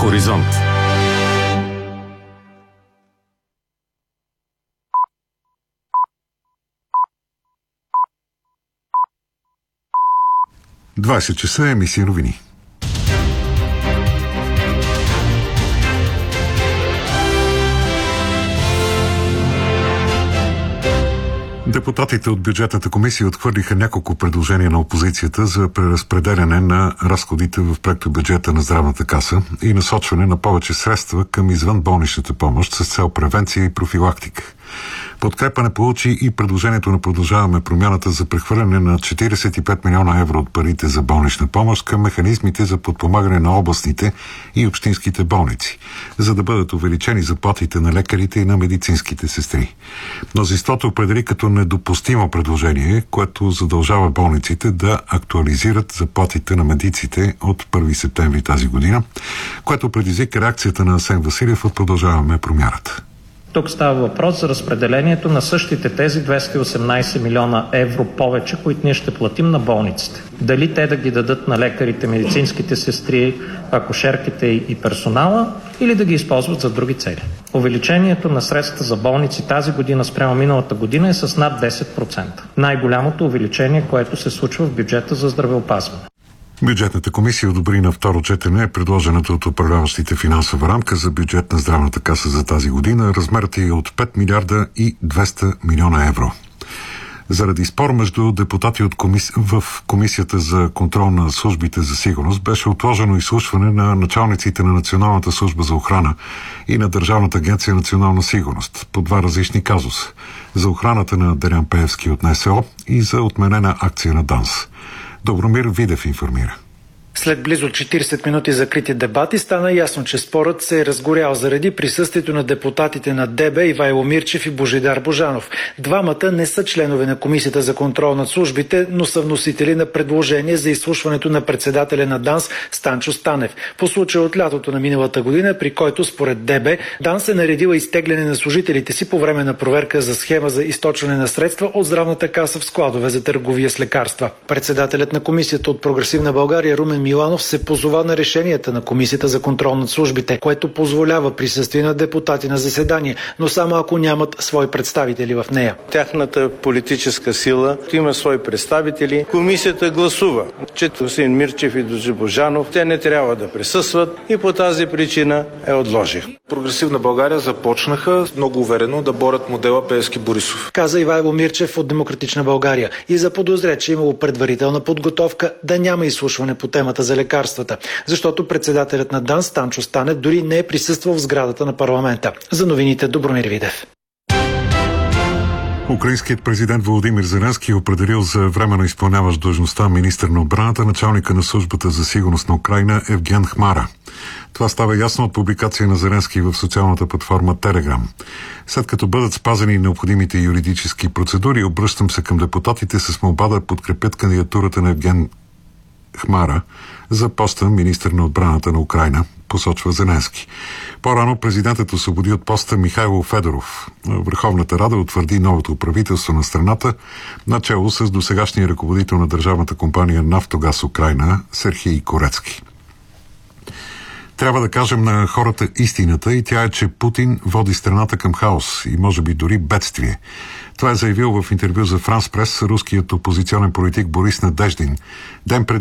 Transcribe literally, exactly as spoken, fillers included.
Хоризонт. двайсет часа, емисия новини. Депутатите от бюджетната комисия отхвърлиха няколко предложения на опозицията за преразпределяне на разходите в проектобюджета на здравната каса и насочване на повече средства към извънболничната помощ с цел превенция и профилактика. Подкрепа не получи и предложението на Продължаваме промяната за прехвърляне на четирийсет и пет милиона евро от парите за болнична помощ към механизмите за подпомагане на областните и общинските болници, за да бъдат увеличени заплатите на лекарите и на медицинските сестри. Мнозинството определи като недопустимо предложение, което задължава болниците да актуализират заплатите на медиците от първи септември тази година, което предизвика реакцията на Асен Василев от Продължаваме промяната. Тук става въпрос за разпределението на същите тези двеста и осемнайсет милиона евро повече, които ние ще платим на болниците. Дали те да ги дадат на лекарите, медицинските сестри, акушерките и персонала, или да ги използват за други цели. Увеличението на средства за болници тази година спрямо миналата година е с над десет процента. Най-голямото увеличение, което се случва в бюджета за здравеопазване. Бюджетната комисия одобри на второ четене предложената от управляващите финансова рамка за бюджет на здравната каса за тази година. Размерът е от пет милиарда и двеста милиона евро. Заради спор между депутати от комис... в Комисията за контрол на службите за сигурност беше отложено изслушване на началниците на Националната служба за охрана и на Държавната агенция национална сигурност по два различни казуса. За охраната на Делян Пеевски от НСО и за отменена акция на ДАНС. Добромир Видев информира. След близо четирийсет минути закрити дебати стана ясно, че спорът се е разгорял заради присъствието на депутатите на ДБ Ивайло Мирчев и Божидар Божанов. Двамата не са членове на Комисията за контрол над службите, но са вносители на предложение за изслушването на председателя на ДАНС Станчо Станев по случая от лятото на миналата година, при който според ДБ ДАНС е наредила изтегляне на служителите си по време на проверка за схема за източване на средства от здравната каса в складове за търговия с лекарства. Председателят на Комисията от Прогресивна България Румен Миланов се позова на решенията на Комисията за контрол над службите, което позволява присъствие на депутати на заседание, но само ако нямат свои представители в нея. Тяхната политическа сила има свои представители. Комисията гласува, че господин Мирчев и Дожи Божанов те не трябва да присъстват и по тази причина е отложих. Прогресивна България започнаха много уверено да борят модела Пеевски-Борисов. Каза Ивайло Мирчев от Демократична България и заподозря, че имало предварителна подготовка да няма изслушване по темата за лекарствата, защото председателят на ДАНС Станчо Станев дори не е присъствал в сградата на парламента. За новините Добромир Видев. Украинският президент Володимир Зеленски е определил за временно изпълняващ длъжността министър на отбраната началника на службата за сигурност на Украйна Евген Хмара. Това става ясно от публикация на Зеленски в социалната платформа Телеграм. След като бъдат спазени необходимите юридически процедури, обръщам се към депутатите с молба да подкрепят кандидатурата на Евген Хмара за поста министър на отбраната на Украйна, посочва Зеленски. По-рано президентът освободи от поста Михайло Федоров. Върховната Рада утвърди новото правителство на страната, начело с досегашния ръководител на държавната компания Нафтогаз Украйна Сергей Корецки. Трябва да кажем на хората истината и тя е, че Путин води страната към хаос и може би дори бедствие. Това е заявил в интервю за Франс Прес руският опозиционен политик Борис Надеждин, ден преди